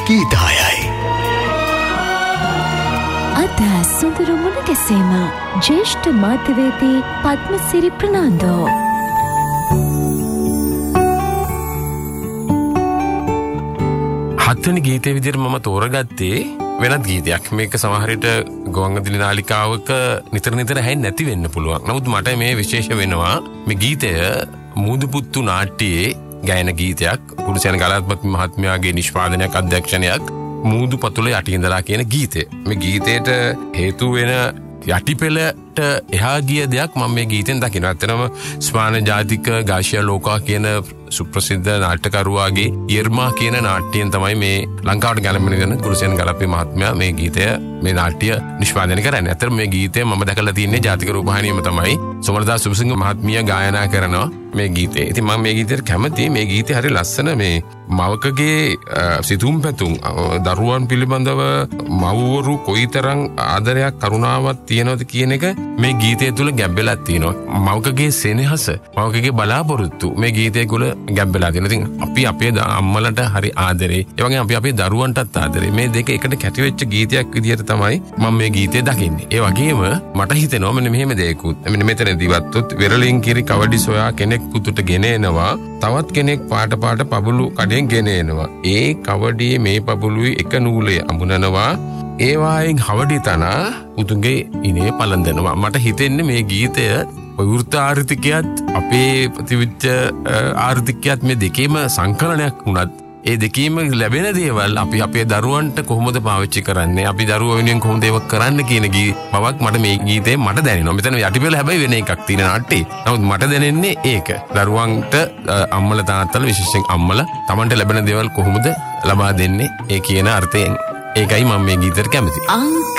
ගීතයයි. අද සුඳුරු මුණ ගැසීම ජ්‍යෙෂ්ඨ මාධ්‍යවේදී පද්මසිරි ප්‍රනාන්දෝ. හත්වෙනි ගීතයේ විදිහට මම තෝරගත්තේ වෙනත් ගීතයක්. මේක සමහරට ගුවන්විදුලි නාලිකාවක නිතර ඇහෙන්නේ නැති වෙන්න පුළුවන්. නමුත් මට මේ විශේෂ වෙනවා. මේ ගීතය මූදුපුත්තු නාට්‍යයේ ගායන ගීතයක්. පුරුෂයන් කලාත්මක මහත්මයාගේ නිෂ්පාදනයක් අධ්‍යක්ෂණයක් මූදු පතුල යටිඉඳලා කියන ගීතය. මේ ගීතයට හේතු වෙන යටිපෙළට එහා ගිය දෙයක් මම මේ ගීතෙන් දකිනවා. ඇත්තටම ස්පාන ජාතික ගාෂියා ලෝකා කියන සුප්‍රසිද්ධ නාට්‍යකරුවාගේ ඉර්මා කියන නාට්‍යයෙන් තමයි මේ ලංකාවට ගැලපෙන කුරුසෙන් ගලපේ මහත්මයා මේ ගීතය මේ නාට්‍ය නිෂ්පාදනය කරන්නේ. ඇත්තටම මේ ගීතය මම දැකලා තියෙන්නේ ජාතික රූපවාහිනියම තමයි. සොමලදා සුබසිංහ මහත්මිය ගායනා කරනවා මේ ගීතේ. ඉතින් මම මේ ගීතයට කැමතියි. මේ ගීතේ හරි ලස්සන මේ මවකගේ සිතුම් පැතුම් දරුවන් පිළිබඳව මව්වරු කොයිතරම් ආදරයක් කරුණාවක් තියනවද කියන එක මේ ගීතය තුළ ගැඹෙලා තියෙනවා. මවකගේ සෙනෙහස, මවකගේ බලාපොරොත්තු මේ ගීතය තුළ ගැඹෙලා තියෙනවා. ඉතින් අපි අපේ අම්මලට හරි ආදරේ. ඒ වගේම අපි අපේ දරුවන්ටත් ආදරේ. මේ දෙක එකට කැටි වෙච්ච ගීතයක් විදිහට තමයි මම මේ ගීතය දකින්නේ. ඒ වගේම මට හිතෙනවා මෙන්න මෙහෙම දෙයක්ුත්. මෙන්න මෙතනදිවත්ත් වෙරළින් කිරි කවඩි සොයා කෙනෙක් පුතුට ගෙන එනවා. තවත් කෙනෙක් පාට පබුළු කඩෙන් ගෙන එනවා. ඒ කවඩියේ මේ පබුළුයි එක නූලේ අමුණනවා. ඒවායින් හවඩි තනා පුතුගේ ඉනේ පලඳනවා. මට හිතෙන්නේ මේ ගීතය වෘත්ත ආර්ථිකයත් අපේ ප්‍රතිවිච්ච ආර්ථිකයත් මේ දෙකේම සංකලනයක් වුණත් ඒ දෙකීම ලැබෙන දේවල් අපි අපේ දරුවන්ට කොහොමද පාවිච්චි කරන්නේ, අපි දරුවෝ වෙනුවෙන් කොහොමද ඒක කරන්න කියන බවක් මට මේ ගීතේ මට දැනෙනවා. මෙතන යටිපෙළ හැබැයි වෙන එකක් තියෙන නාට්‍යේ. නමුත් මට දැනෙන්නේ ඒක. දරුවන්ට අම්මලා තාත්තලා විශේෂයෙන් අම්මලා Tamanට ලැබෙන දේවල් කොහොමද ලබා දෙන්නේ ඒ කියන අර්ථයෙන්. ඒකයි මම මේ ගීතයට කැමති.